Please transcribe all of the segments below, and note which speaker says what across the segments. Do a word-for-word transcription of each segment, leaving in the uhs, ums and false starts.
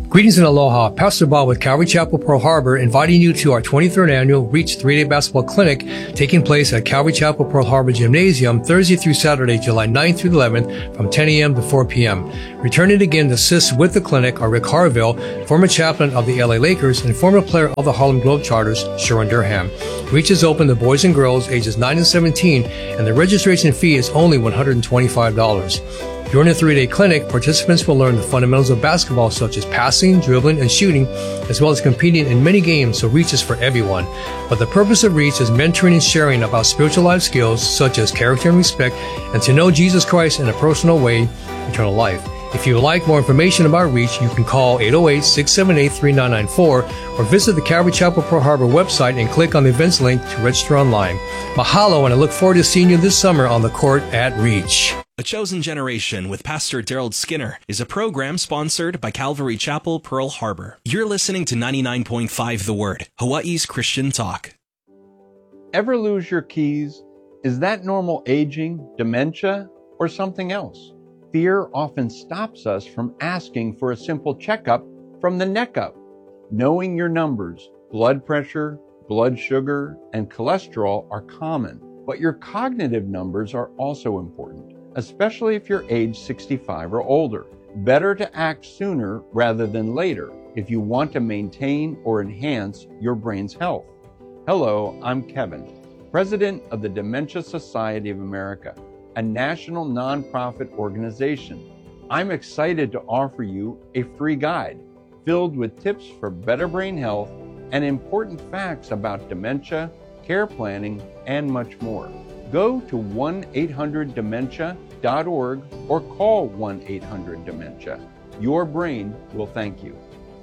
Speaker 1: Greetings and aloha. Pastor Bob with Calvary Chapel, Pearl Harbor, inviting you to our twenty-third annual Reach three-day basketball clinic taking place at Calvary Chapel, Pearl Harbor Gymnasium Thursday through Saturday, July ninth through eleventh from ten a.m. to four p.m. Returning again to assist with the clinic are Rick Harville, former chaplain of the L A Lakers and former player of the Harlem Globetrotters, Sharon Durham. Reach is open to boys and girls ages nine and seventeen, and the registration fee is only one hundred twenty-five dollars. During the three-day clinic, participants will learn the fundamentals of basketball such as passing, dribbling, and shooting, as well as competing in many games, so Reach is for everyone. But the purpose of Reach is mentoring and sharing about spiritual life skills such as character and respect, and to know Jesus Christ in a personal way, eternal life. If you would like more information about Reach, you can call eight oh eight, six seven eight, three nine nine four or visit the Calvary Chapel Pearl Harbor website and click on the events link to register online. Mahalo, and I look forward to seeing you this summer on the court at Reach.
Speaker 2: A Chosen Generation with Pastor Daryl Skinner is a program sponsored by Calvary Chapel, Pearl Harbor. You're listening to ninety-nine point five The Word, Hawaii's Christian talk.
Speaker 3: Ever lose your keys? Is that normal aging, dementia, or something else? Fear often stops us from asking for a simple checkup from the neck up. Knowing your numbers, blood pressure, blood sugar, and cholesterol are common, but your cognitive numbers are also important, especially if you're age sixty-five or older. Better to act sooner rather than later if you want to maintain or enhance your brain's health. Hello, I'm Kevin, President of the Dementia Society of America, a national nonprofit organization. I'm excited to offer you a free guide filled with tips for better brain health and important facts about dementia, care planning, and much more. Go to one eight hundred dementia dot org or call one eight hundred dementia. Your brain will thank you.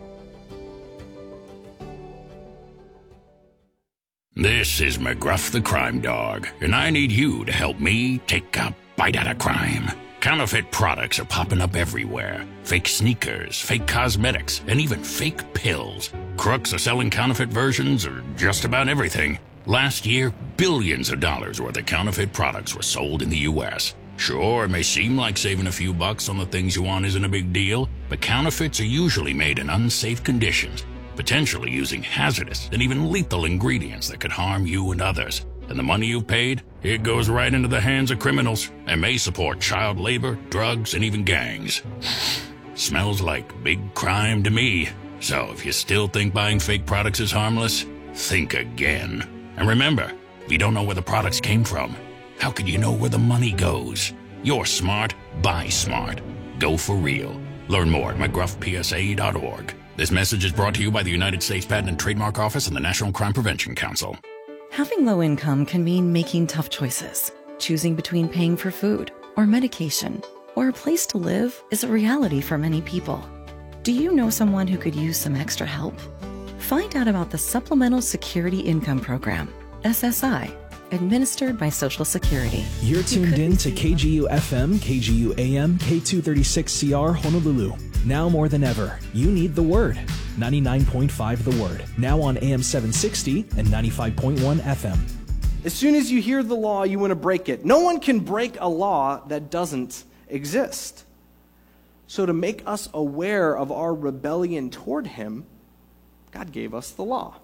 Speaker 4: This is McGruff the Crime Dog, and I need you to help me take a bite out of crime. Counterfeit products are popping up everywhere. Fake sneakers, fake cosmetics, and even fake pills. Crooks are selling counterfeit versions of just about everything. Last year, billions of dollars worth of counterfeit products were sold in the U S Sure, it may seem like saving a few bucks on the things you want isn't a big deal, but counterfeits are usually made in unsafe conditions, potentially using hazardous and even lethal ingredients that could harm you and others. And the money you've paid, it goes right into the hands of criminals and may support child labor, drugs, and even gangs. Smells like big crime to me. So if you still think buying fake products is harmless, think again. And remember, if you don't know where the products came from, how could you know where the money goes? You're smart, buy smart. Go for real. Learn more at mcgruff p s a dot org. This message is brought to you by the United States Patent and Trademark Office and the National Crime Prevention Council.
Speaker 5: Having low income can mean making tough choices. Choosing between paying for food or medication or a place to live is a reality for many people. Do you know someone who could use some extra help? Find out about the Supplemental Security Income Program, S S I, administered by Social Security.
Speaker 6: You're tuned in to K G U F M, K G U A M, K two thirty-six C R Honolulu. Now more than ever, you need the Word. ninety-nine point five The Word. Now on A M seven sixty and ninety-five point one F M.
Speaker 7: As soon as you hear the law, you want to break it. No one can break a law that doesn't exist. So to make us aware of our rebellion toward Him, God gave us the law.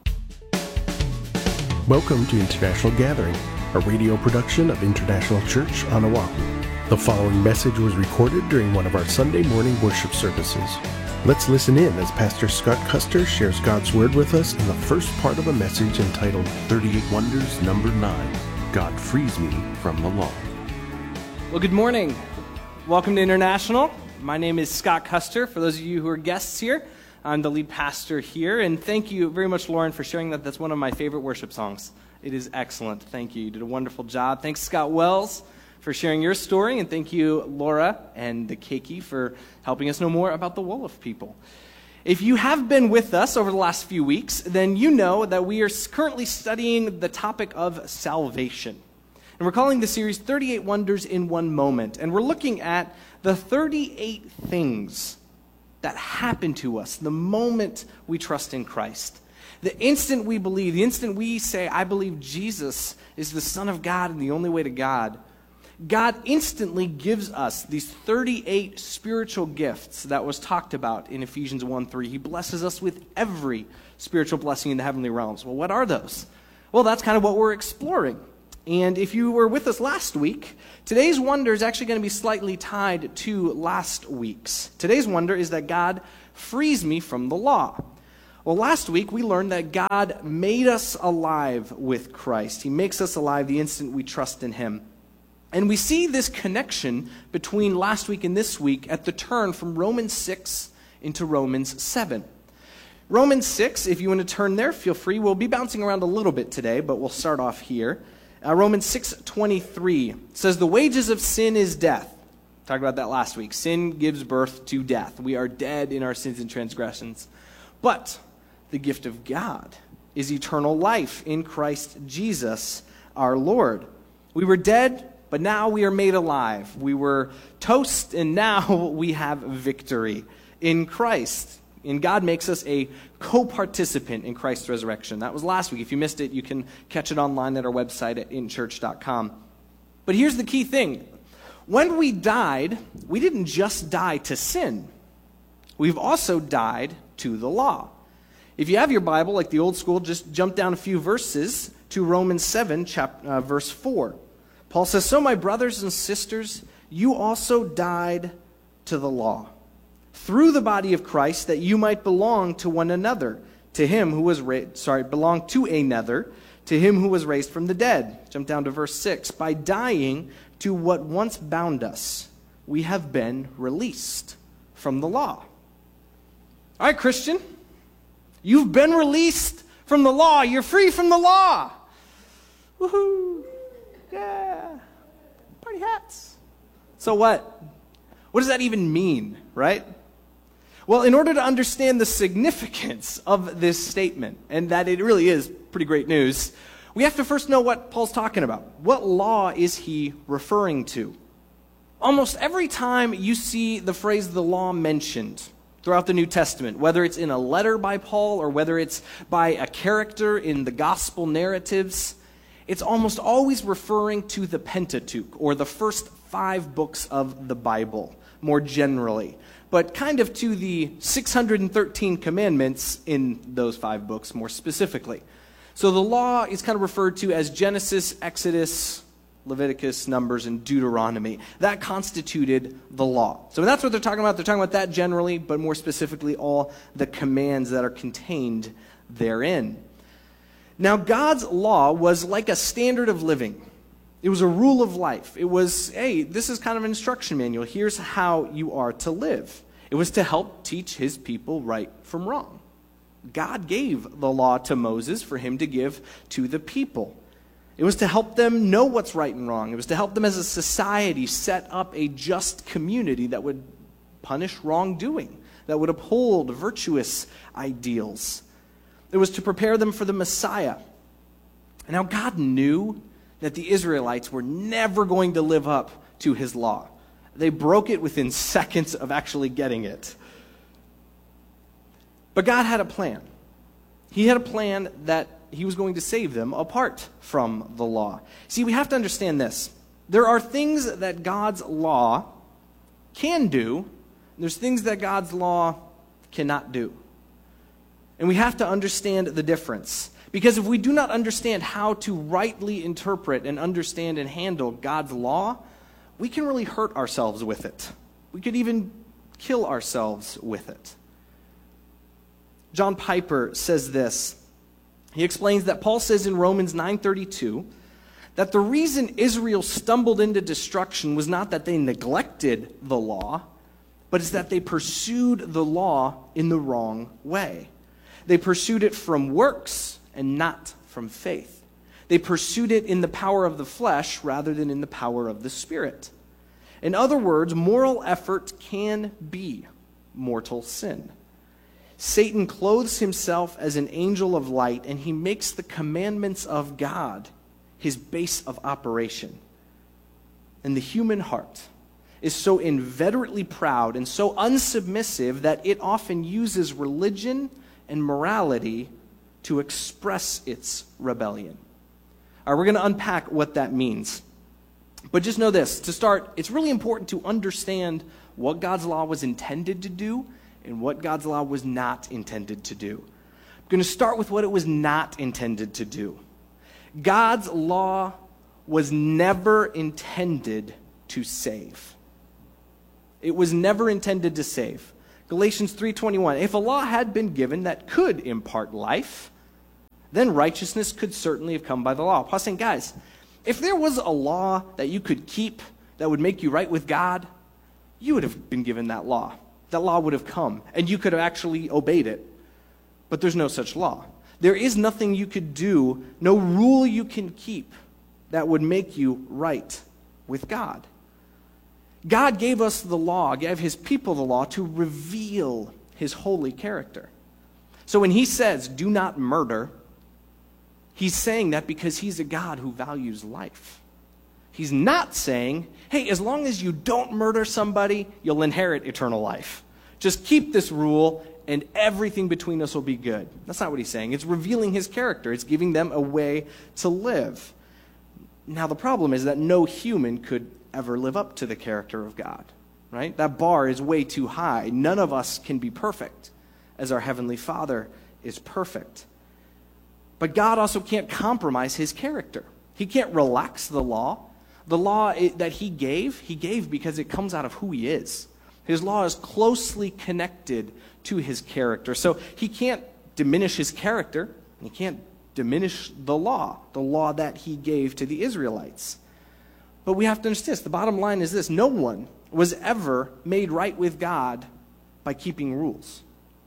Speaker 8: Welcome to International Gathering, a radio production of International Church on Oahu. The following message was recorded during one of our Sunday morning worship services. Let's listen in as Pastor Scott Custer shares God's Word with us in the first part of a message entitled thirty-eight Wonders, Number nine, God Frees Me from the Law.
Speaker 7: Well, good morning. Welcome to International. My name is Scott Custer. For those of you who are guests here, I'm the lead pastor here, and thank you very much, Lauren, for sharing that. That's one of my favorite worship songs. It is excellent. Thank you. You did a wonderful job. Thanks, Scott Wells, for sharing your story, and thank you, Laura and the Keiki, for helping us know more about the Wolof people. If you have been with us over the last few weeks, then you know that we are currently studying the topic of salvation. And we're calling the series thirty-eight Wonders in One Moment, and we're looking at the thirty-eight things that happen to us the moment we trust in Christ. The instant we believe, the instant we say, I believe Jesus is the Son of God and the only way to God, God instantly gives us these thirty-eight spiritual gifts that was talked about in Ephesians one three. He blesses us with every spiritual blessing in the heavenly realms. Well, what are those? Well, that's kind of what we're exploring. And if you were with us last week, today's wonder is actually going to be slightly tied to last week's. Today's wonder is that God frees me from the law. Well, last week we learned that God made us alive with Christ. He makes us alive the instant we trust in him. And we see this connection between last week and this week at the turn from Romans six into Romans seven. Romans six, if you want to turn there, feel free. We'll be bouncing around a little bit today, but we'll start off here. Uh, Romans six twenty-three says, the wages of sin is death. Talked about that last week. Sin gives birth to death. We are dead in our sins and transgressions. But the gift of God is eternal life in Christ Jesus our Lord. We were dead, but now we are made alive. We were toast, and now we have victory in Christ. And God makes us a co-participant in Christ's resurrection. That was last week. If you missed it, you can catch it online at our website at in church dot com. But here's the key thing. When we died, we didn't just die to sin. We've also died to the law. If you have your Bible, like the old school, just jump down a few verses to Romans seven, chapter, uh, verse four. Paul says, so my brothers and sisters, you also died to the law, through the body of Christ, that you might belong to one another, to him who was raised, sorry, belong to another, to him who was raised from the dead. Jump down to verse six. By dying to what once bound us, we have been released from the law. All right, Christian, you've been released from the law. You're free from the law. Woohoo! Yeah. Party hats. So what? What does that even mean, right? Well, in order to understand the significance of this statement, and that it really is pretty great news, we have to first know what Paul's talking about. What law is he referring to? Almost every time you see the phrase the law mentioned throughout the New Testament, whether it's in a letter by Paul or whether it's by a character in the gospel narratives, it's almost always referring to the Pentateuch, or the first five books of the Bible, more generally, but kind of to the six hundred thirteen commandments in those five books more specifically. So the law is kind of referred to as Genesis, Exodus, Leviticus, Numbers, and Deuteronomy. That constituted the law. So that's what they're talking about. They're talking about that generally, but more specifically all the commands that are contained therein. Now, God's law was like a standard of living. It was a rule of life. It was, hey, this is kind of an instruction manual. Here's how you are to live. It was to help teach his people right from wrong. God gave the law to Moses for him to give to the people. It was to help them know what's right and wrong. It was to help them as a society set up a just community that would punish wrongdoing, that would uphold virtuous ideals. It was to prepare them for the Messiah. And now God knew that the Israelites were never going to live up to his law. They broke it within seconds of actually getting it. But God had a plan. He had a plan that he was going to save them apart from the law. See, we have to understand this. There are things that God's law can do, and there's things that God's law cannot do. And we have to understand the difference. Because if we do not understand how to rightly interpret and understand and handle God's law, we can really hurt ourselves with it. We could even kill ourselves with it. John Piper says this. He explains that Paul says in Romans nine thirty-two that the reason Israel stumbled into destruction was not that they neglected the law, but it's that they pursued the law in the wrong way. They pursued it from works and not from faith. They pursued it in the power of the flesh rather than in the power of the Spirit. In other words, moral effort can be mortal sin. Satan clothes himself as an angel of light, and he makes the commandments of God his base of operation. And the human heart is so inveterately proud and so unsubmissive that it often uses religion and morality to express its rebellion. All right, we're going to unpack what that means. But just know this, to start, it's really important to understand what God's law was intended to do and what God's law was not intended to do. I'm going to start with what it was not intended to do. God's law was never intended to save. It was never intended to save. Galatians three twenty-one, if a law had been given that could impart life, then righteousness could certainly have come by the law. Paul's saying, guys, if there was a law that you could keep that would make you right with God, you would have been given that law. That law would have come, and you could have actually obeyed it. But there's no such law. There is nothing you could do, no rule you can keep that would make you right with God. God gave us the law, gave his people the law to reveal his holy character. So when he says, do not murder, he's saying that because he's a God who values life. He's not saying, hey, as long as you don't murder somebody, you'll inherit eternal life. Just keep this rule and everything between us will be good. That's not what he's saying. It's revealing his character. It's giving them a way to live. Now the problem is that no human could ever live up to the character of God, right? That bar is way too high. None of us can be perfect as our Heavenly Father is perfect. But God also can't compromise his character. He can't relax the law. The law that he gave, he gave because it comes out of who he is. His law is closely connected to his character. So he can't diminish his character. He can't diminish the law, the law that he gave to the Israelites. But we have to understand this. The bottom line is this. No one was ever made right with God by keeping rules.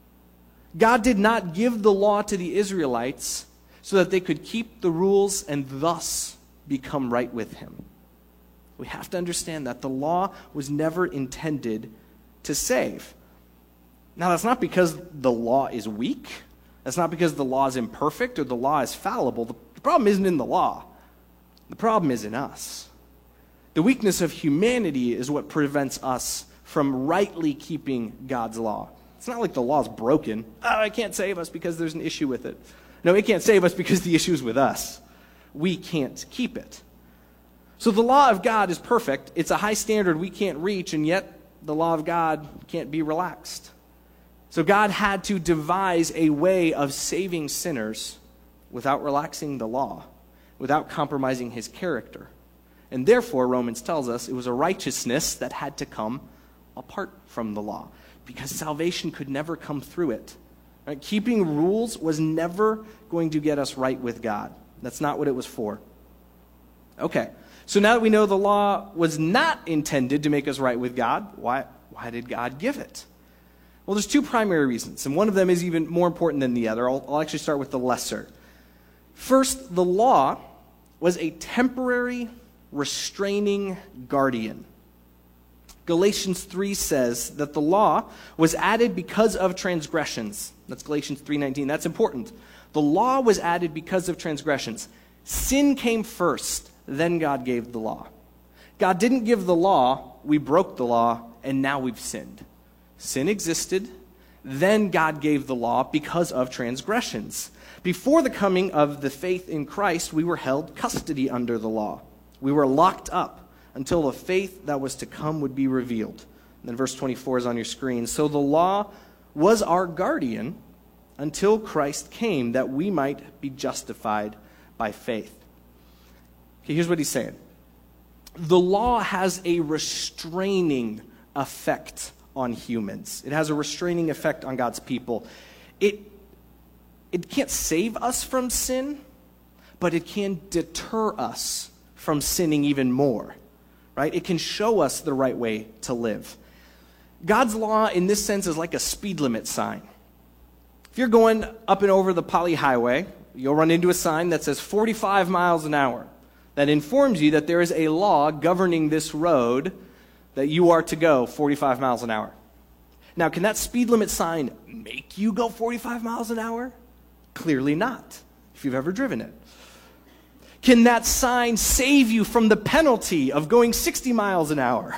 Speaker 7: God did not give the law to the Israelites so that they could keep the rules and thus become right with him. We have to understand that the law was never intended to save. Now, that's not because the law is weak. That's not because the law is imperfect or the law is fallible. The problem isn't in the law. The problem is in us. The weakness of humanity is what prevents us from rightly keeping God's law. It's not like the law's broken. Oh, it can't save us because there's an issue with it. No, it can't save us because the issue is with us. We can't keep it. So the law of God is perfect. It's a high standard we can't reach, and yet the law of God can't be relaxed. So God had to devise a way of saving sinners without relaxing the law, without compromising his character. And therefore, Romans tells us, it was a righteousness that had to come apart from the law, because salvation could never come through it. Right? Keeping rules was never going to get us right with God. That's not what it was for. Okay, so now that we know the law was not intended to make us right with God, why, why did God give it? Well, there's two primary reasons, and one of them is even more important than the other. I'll, I'll actually start with the lesser. First, the law was a temporary restraining guardian. Galatians three says that the law was added because of transgressions. That's Galatians three nineteen. That's important. The law was added because of transgressions. Sin came first, then God gave the law. God didn't give the law, we broke the law, and now we've sinned. Sin existed, then God gave the law because of transgressions. Before the coming of the faith in Christ, we were held custody under the law. We were locked up until the faith that was to come would be revealed. And then verse twenty-four is on your screen. So the law was our guardian until Christ came, that we might be justified by faith. Okay, here's what he's saying. The law has a restraining effect on humans. It has a restraining effect on God's people. It, it can't save us from sin, but it can deter us from sinning even more, right? It can show us the right way to live. God's law in this sense is like a speed limit sign. If you're going up and over the Poly Highway, you'll run into a sign that says forty-five miles an hour. That informs you that there is a law governing this road that you are to go forty-five miles an hour. Now, can that speed limit sign make you go forty-five miles an hour? Clearly not, if you've ever driven it. Can that sign save you from the penalty of going sixty miles an hour?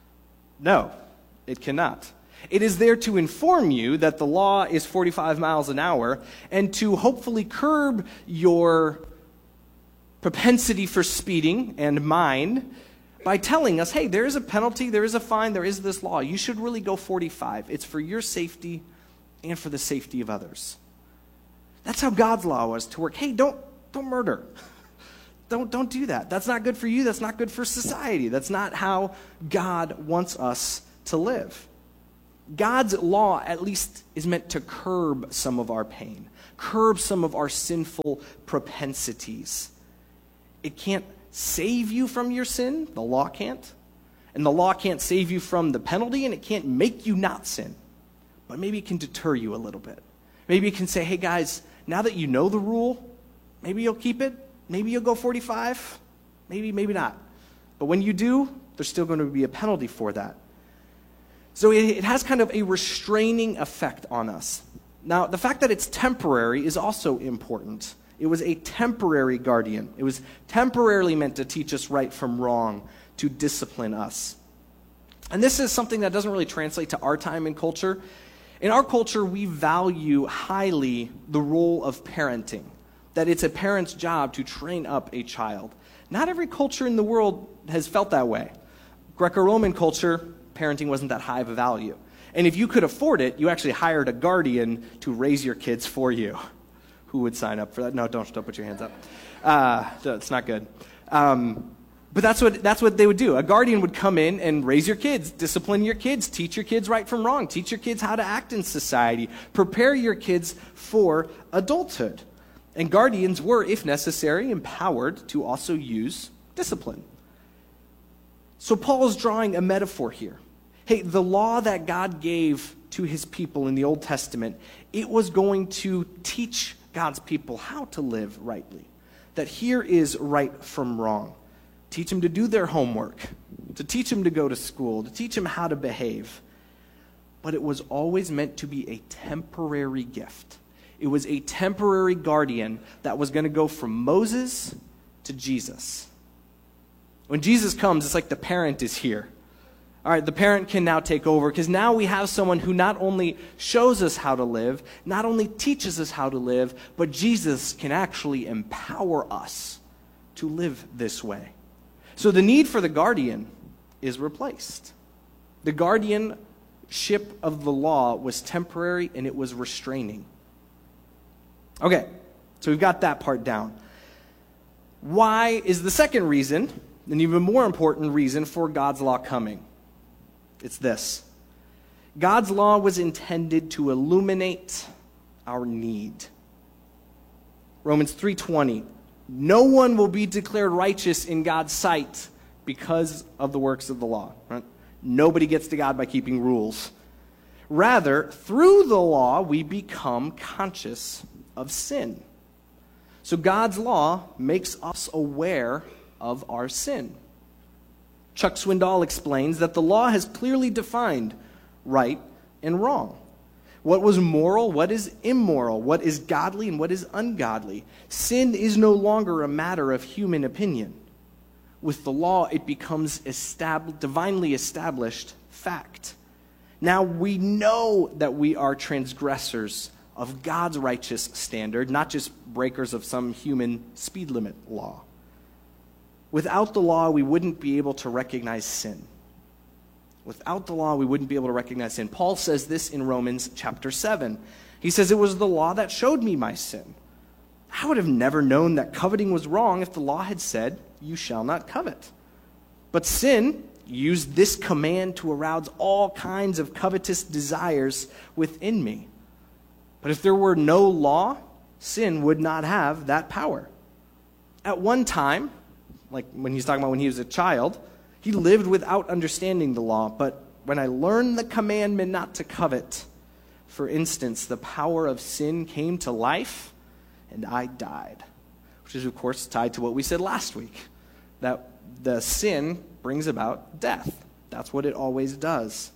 Speaker 7: No, it cannot. It is there to inform you that the law is forty-five miles an hour and to hopefully curb your propensity for speeding and mine, by telling us, hey, there is a penalty, there is a fine, there is this law. You should really go forty-five. It's for your safety and for the safety of others. That's how God's law was to work. Hey, don't don't murder. Don't don't do that. That's not good for you. That's not good for society. That's not how God wants us to live. God's law, at least, is meant to curb some of our pain, curb some of our sinful propensities. It can't save you from your sin. The law can't. And the law can't save you from the penalty, and it can't make you not sin. But maybe it can deter you a little bit. Maybe it can say, hey, guys, now that you know the rule, maybe you'll keep it. Maybe you'll go forty-five. Maybe, maybe not. But when you do, there's still going to be a penalty for that. So it, it has kind of a restraining effect on us. Now, the fact that it's temporary is also important. It was a temporary guardian. It was temporarily meant to teach us right from wrong, to discipline us. And this is something that doesn't really translate to our time and culture. In our culture, we value highly the role of parenting, that it's a parent's job to train up a child. Not every culture in the world has felt that way. Greco-Roman culture, parenting wasn't that high of a value. And if you could afford it, you actually hired a guardian to raise your kids for you. Who would sign up for that? No, don't, don't put your hands up. Uh, it's not good. Um, but that's what, that's what they would do. A guardian would come in and raise your kids, discipline your kids, teach your kids right from wrong, teach your kids how to act in society, prepare your kids for adulthood. And guardians were, if necessary, empowered to also use discipline. So Paul is drawing a metaphor here. Hey, the law that God gave to his people in the Old Testament, it was going to teach God's people how to live rightly. That here is right from wrong. Teach them to do their homework, to teach them to go to school, to teach them how to behave. But it was always meant to be a temporary gift. It was a temporary guardian that was going to go from Moses to Jesus. When Jesus comes, it's like the parent is here. All right, the parent can now take over because now we have someone who not only shows us how to live, not only teaches us how to live, but Jesus can actually empower us to live this way. So the need for the guardian is replaced. The guardianship of the law was temporary and it was restraining. Okay, so we've got that part down. Why is the second reason, an even more important reason for God's law coming? It's this. God's law was intended to illuminate our need. Romans three twenty. No one will be declared righteous in God's sight because of the works of the law. Right? Nobody gets to God by keeping rules. Rather, through the law, we become conscious of sin. So God's law makes us aware of our sin. Chuck Swindoll explains that the law has clearly defined right and wrong. What was moral, what is immoral, what is godly and what is ungodly. Sin is no longer a matter of human opinion. With the law, it becomes estab- divinely established fact. Now we know that we are transgressors of God's righteous standard, not just breakers of some human speed limit law. Without the law, we wouldn't be able to recognize sin. Without the law, we wouldn't be able to recognize sin. Paul says this in Romans chapter seven. He says, it was the law that showed me my sin. I would have never known that coveting was wrong if the law had said, you shall not covet. But sin used this command to arouse all kinds of covetous desires within me. But if there were no law, sin would not have that power. At one time, like when he's talking about when he was a child, he lived without understanding the law. But when I learned the commandment not to covet, for instance, the power of sin came to life and I died. Which is, of course, tied to what we said last week, that the sin brings about death. That's what it always does.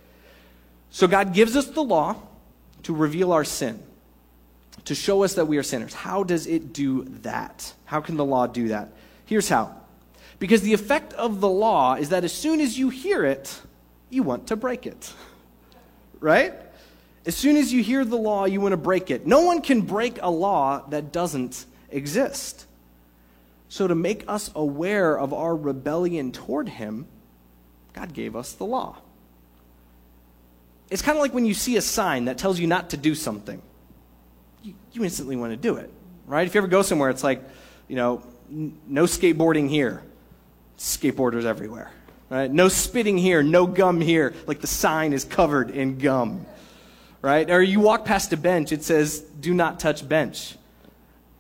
Speaker 7: So God gives us the law to reveal our sin, to show us that we are sinners. How does it do that? How can the law do that? Here's how. Because the effect of the law is that as soon as you hear it, you want to break it. Right? As soon as you hear the law, you want to break it. No one can break a law that doesn't exist. So to make us aware of our rebellion toward him, God gave us the law. It's kind of like when you see a sign that tells you not to do something. You, you instantly want to do it, right? If you ever go somewhere, it's like, you know, n- no skateboarding here. Skateboarders everywhere, right? No spitting here, no gum here. Like the sign is covered in gum, right? Or you walk past a bench, it says, do not touch bench.